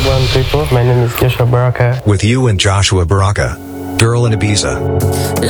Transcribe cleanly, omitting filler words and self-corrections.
Wagwan people. My name is Joshua Baraka. With you and Joshua Baraka. Girl in Ibiza.